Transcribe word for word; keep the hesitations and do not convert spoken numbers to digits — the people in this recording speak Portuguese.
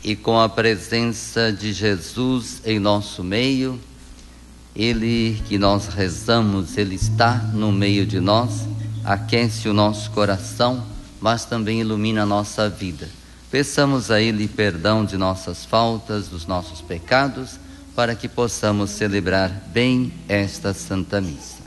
e com a presença de Jesus em nosso meio, Ele que nós rezamos, Ele está no meio de nós, aquece o nosso coração, mas também ilumina a nossa vida. Peçamos a Ele perdão de nossas faltas, dos nossos pecados, para que possamos celebrar bem esta Santa Missa.